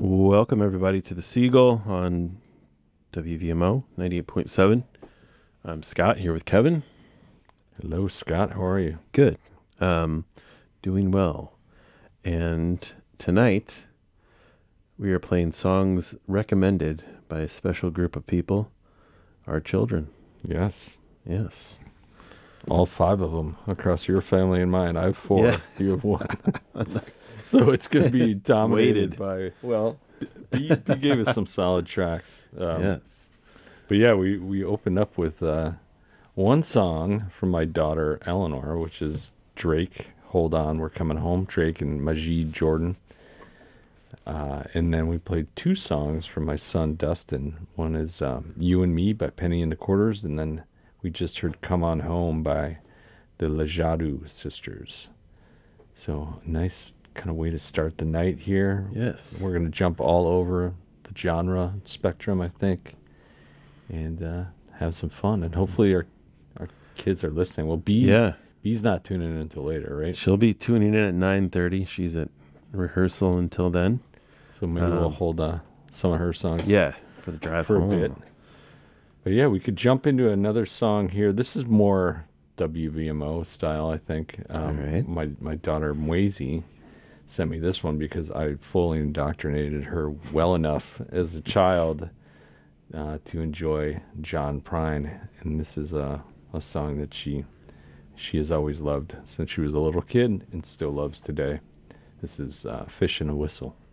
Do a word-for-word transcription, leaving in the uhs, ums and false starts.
Welcome, everybody, to the Seagull on W V M O ninety-eight point seven. I'm Scott here with Kevin. Hello, Scott. How are you? Good. Um, doing well. And tonight, we are playing songs recommended by a special group of people, our children. Yes. Yes. All five of them across your family and mine. I have four. Yeah. You have one. So it's going to be dominated weighted. by, well, B, B gave us some solid tracks. Um, yes. But yeah, we, we opened up with uh, one song from my daughter, Eleanor, which is Drake, Hold On, We're Coming Home, Drake and Majid Jordan. Uh, and then we played two songs from my son, Dustin. One is um, You and Me by Penny and the Quarters, and then we just heard Come On Home by the Lajadu Sisters. So nice kind of way to start the night here. Yes. We're going to jump all over the genre spectrum, I think, and uh, have some fun. And hopefully our our kids are listening. Well, B, Yeah. B's not tuning in until later, right? She'll be tuning in at nine thirty. She's at rehearsal until then. So maybe Um, we'll hold uh, some of her songs Yeah, for the drive for home. a bit. But yeah, we could jump into another song here. This is more W V M O style, I think. Um, All right. My my daughter Mwazy sent me this one because I fully indoctrinated her well enough as a child uh, to enjoy John Prine, and this is a a song that she she has always loved since she was a little kid and still loves today. This is uh, Fish and a Whistle.